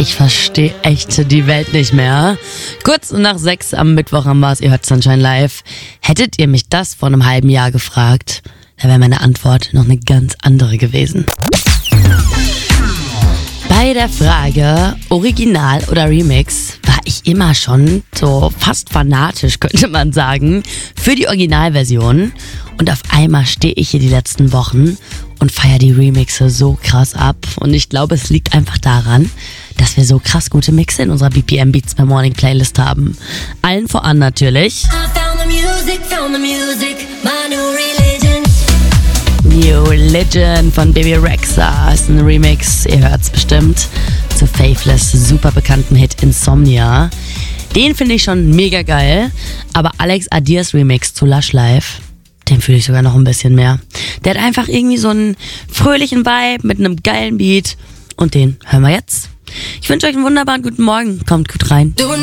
Ich verstehe echt die Welt nicht mehr. Kurz nach 6 am Mittwoch haben wir es, ihr hört Sunshine Live. Hättet ihr mich das vor einem halben Jahr gefragt, da wäre meine Antwort noch eine ganz andere gewesen. Bei der Frage Original oder Remix war ich immer schon so fast fanatisch, könnte man sagen, für die Originalversion. Und auf einmal stehe ich hier die letzten Wochen und feiere die Remixe so krass ab. Und ich glaube, es liegt einfach daran, dass wir so krass gute Mixe in unserer BPM Beats per Morning Playlist haben. Allen voran natürlich New Religion von Baby Rexha ist ein Remix, ihr hört's bestimmt, zu Faithless super bekannten Hit Insomnia. Den finde ich schon mega geil, aber Alex Adirs Remix zu Lush Life, den fühle ich sogar noch ein bisschen mehr. Der hat einfach irgendwie so einen fröhlichen Vibe mit einem geilen Beat und den hören wir jetzt. Ich wünsche euch einen wunderbaren guten Morgen, kommt gut rein.